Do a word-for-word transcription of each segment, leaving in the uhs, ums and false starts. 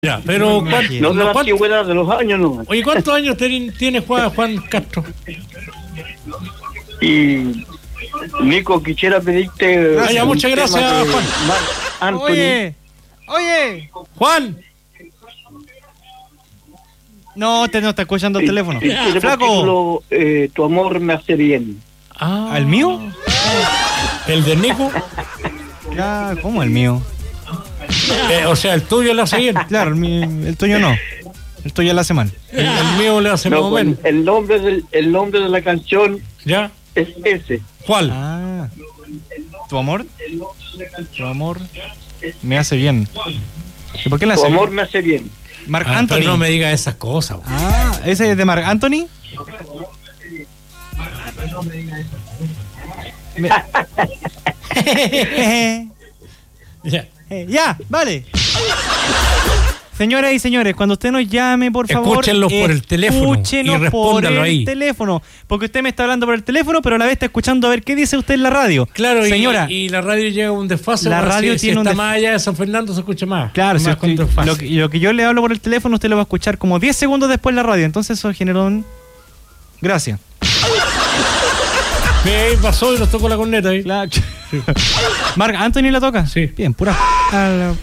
Ya, pero ¿cuánto, no de la cuánto, antigüedad de los años, no. oye, ¿cuántos años ten, tiene Juan, Juan Castro? Y Nico, quisiera pedirte. Ah, ya, muchas gracias, Juan. Anthony. Oye, oye, Juan. no, usted no está escuchando el teléfono. Y- y tiene por Flaco. título, eh, tu amor me hace bien. Ah, ¿El mío? ¿El de Nico? Ya, ¿cómo el mío? Eh, o sea, el tuyo le hace bien. Claro, el, mío, el tuyo no. El tuyo la semana. El, el mío le hace No, más o pues, menos. el nombre del el nombre de la canción ¿Ya? es ese. ¿Cuál? Ah, ¿tu amor? Tu amor me hace bien. ¿Y por qué le Tu hace amor bien? me hace bien. Marc Ah, Anthony. pero no me diga esas cosas. güey. Ah, ¿ese es de Marc Anthony? Me- Ya. Eh, ya, vale. Señoras y señores, cuando usted nos llame, por favor, Escúchenlo por el teléfono escúchenos y por respóndalo el ahí. teléfono, porque usted me está hablando por el teléfono, pero a la vez está escuchando a ver qué dice usted en la radio. Claro, y- señora. y, la radio llega a un desfase. La bueno, radio si, tiene si un está def- más allá de San Fernando se escucha más. Claro, más si con usted- desfase. lo, que, lo que yo le hablo por el teléfono, usted lo va a escuchar como diez segundos después en la radio. Entonces eso generó un... Gracias. Mira, ahí pasó y nos tocó la corneta ahí. La... Marc Anthony la toca. Sí. Bien, pura... Al-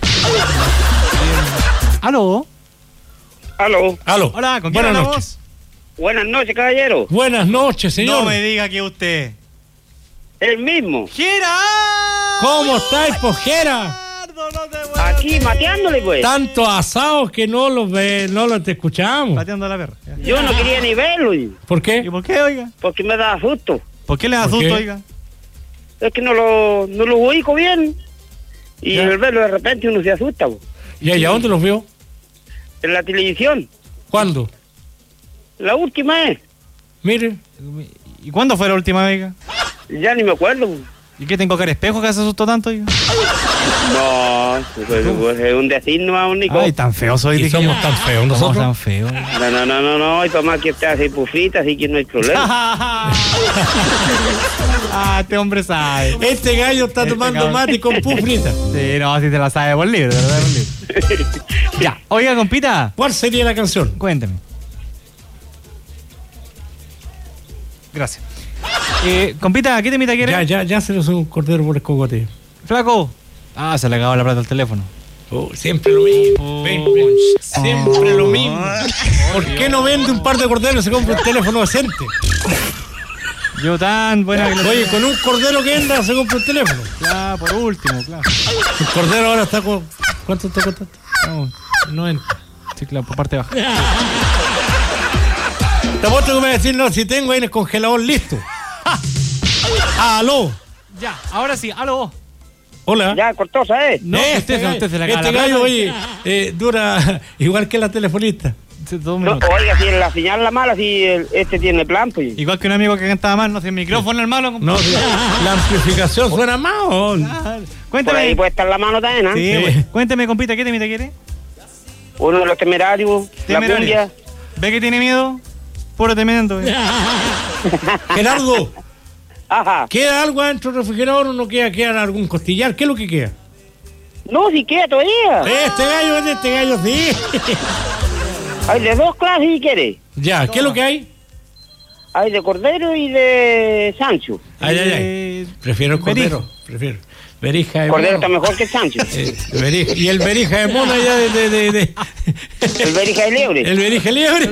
¿Aló? Aló. Aló. Hola, ¿con quién Buenas hablamos? noches. Buenas noches, caballero. Buenas noches, señor. No me diga que usted... El mismo. ¡Gerardo! ¿Cómo estáis, pojera? No te vuelvas Aquí mateándole, pues. Tantos asados que no los ve, no los te escuchamos. Pateando a la perra. Ya. Yo no quería ni verlo, y- ¿Por ¿Y qué? por qué, oiga? porque me da susto. ¿Por qué le da ¿Por susto, qué? oiga? Es que no lo, no lo ubico bien. Y Ya. al verlo de repente uno se asusta, pues. ¿Y allá dónde los vio? En la televisión. ¿Cuándo? La última vez. Mire. ¿Y cuándo fue la última vez, oiga? Ya ni me acuerdo. pues. ¿Y qué tengo cara espejo que se asustó tanto, oiga? No, pues, pues, es un decir nomás, único. Ay, tan feo soy, Y dije somos yo. tan feos ¿Cómo nosotros. tan feo? No, no, no, no, no. Y para más que usted hace pufrita, así que no hay problema. Ah, este hombre sabe. Este gallo está Este tomando cabrón. mate con pufrita. Sí, no, si se la sabe por libre, de verdad, por libre. Ya, oiga, compita, ¿Cuál sería la canción? cuénteme. Gracias. Eh, compita, ¿qué temita quiere? Ya, ya, ya se le hizo un cordero por el cogote. Flaco. Ah, se le acabó la plata al teléfono. Oh, siempre lo mismo. Ven, ven. Siempre lo mismo. ¿Por qué no vende un par de corderos y se compra un teléfono decente? Yo tan buena que lo Oye, con un cordero que venda se compra un teléfono. Ya, por último, claro. El cordero ahora está con... ¿Cuánto está costando? Vamos. noventa. Sí, claro, por parte baja. Te apuesto que me va a decir, no, si tengo ahí en el congelador listo. Aló. Ya, ahora sí, aló. Hola. Ya, cortosa, ¿eh? No, este usted, gallo, usted se le acaba este la gallo, plata. oye, eh, dura igual que la telefonista. Dos No, minutos. oiga, si la señal la mala, si el- este tiene plan, pues. Igual que un amigo que cantaba mal, no sé, el micrófono hermano. No, la amplificación suena más. ¿o? Por ahí Cuénteme. puede estar la mano también, ¿eh? Sí, Sí. güey. Cuénteme, compita, ¿qué temita quiere? Uno de los temerarios, la Temerarios. cumbia. ¿Ve que tiene miedo? Puro tremendo. güey. Gerardo, Ajá. ¿queda algo adentro del refrigerador o no queda? ¿Queda algún costillar? ¿Qué es lo que queda? No, si queda todavía. Este gallo, este gallo, sí. Hay de dos clases si quiere. Ya, ¿qué es lo que hay? Hay de cordero y de Sancho. Ay, ay, ay. Eh, Prefiero el berija. cordero. Prefiero. Berija de Cordero mono. está mejor que el Sancho. Eh, berija. Y el berija de mono allá de... de, de, de- El berija de liebre. El berija liebre.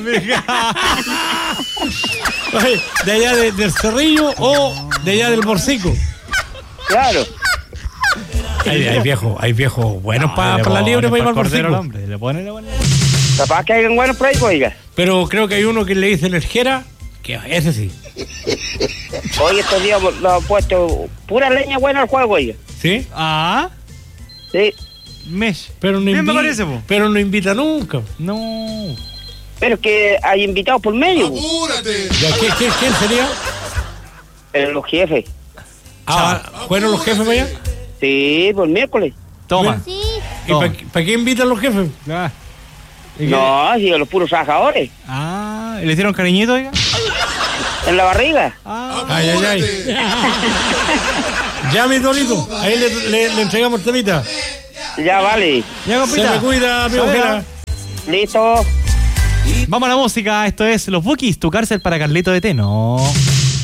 Oye, de allá de- del Cerrillo o de allá del Borcico. Claro. Hay, hay viejos, hay viejos buenos para le la pone liebre para ir pa'l al cordero al Borcico. hombre. Le pone, le pone. Capaz que hay buenos por ahí, pues, oiga. Pero creo que hay uno que le dice el Jera, que ese sí. Hoy estos días lo han puesto pura leña buena al juego, oiga. ¿Sí? Ah, Sí. Mesh. Pero no Bien me invita, parece, po. pero no invita nunca. No. Pero es que hay invitados por medio, pues. Ya, ¿qué- qué- ¿Quién sería? Eh, los jefes. Ah, ¿fueron los jefes para allá? Sí, por miércoles. Toma. ¿Y para qué invitan los jefes? Ah. ¿Y qué? No, sí, a los puros trabajadores. Ah, ¿y le hicieron cariñito, oiga? En la barriga. Ah. Ay, ay, ay. Ya, mi Dolito, ahí le, le, le entregamos temita. Ya vale. Ya, Se compita. me cuida, amigo Saluda. Jera. Listo. Vamos a la música. Esto es Los Bookies, tu cárcel para Carlito de Teno.